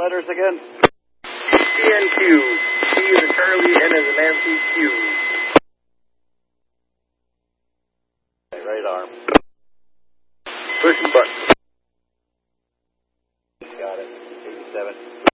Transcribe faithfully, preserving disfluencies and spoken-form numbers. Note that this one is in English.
letters again? C N Q. C is a Charlie, N is a Nancy, Q. Okay, right arm. Push the button. Got it. eighty-seven.